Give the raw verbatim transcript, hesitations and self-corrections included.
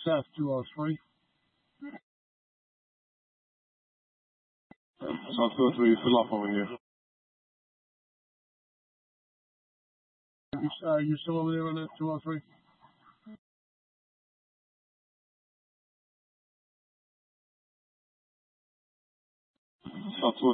South two oh three. South two oh three, Falafel in here. You, uh, you still over there on that two oh three? South two oh